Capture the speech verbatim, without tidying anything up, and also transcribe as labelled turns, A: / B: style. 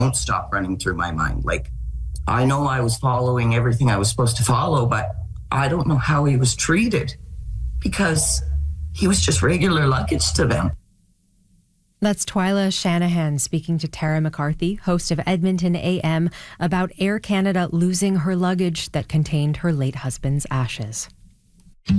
A: won't stop running through my mind. Like, I know I was following everything I was supposed to follow, but I don't know how he was treated because he was just regular luggage to them.
B: That's Twyla Shanahan speaking to Tara McCarthy, host of Edmonton A M, about Air Canada losing her luggage that contained her late husband's ashes.